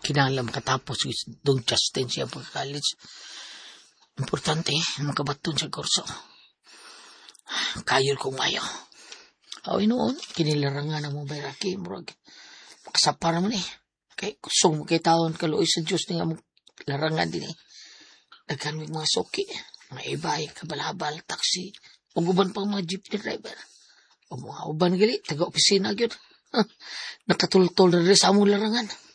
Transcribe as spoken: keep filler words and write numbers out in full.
Kinahanglan makatapos dong Justin siya pagka-college. Importante, makabaton sa kurso. Kayol kong mayo. Away noon, kinilarangan na mo ba Rocky, murag. Makasapar naman eh. Kay kusong mo kay taon kaluoy sa Diyos nga mo larangan din eh. Daghan mga soki, mga ibay, kabalabal, taxi, o uban pang mga jeepney driver. O mga uban gali, taga-opisina gyud. Nakatultol na rin sa among larangan.